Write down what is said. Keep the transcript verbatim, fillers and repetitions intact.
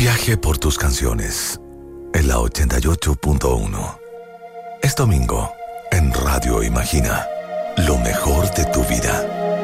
Viaje por tus canciones en la ochenta y ocho punto uno. Es domingo en Radio Imagina, lo mejor de tu vida.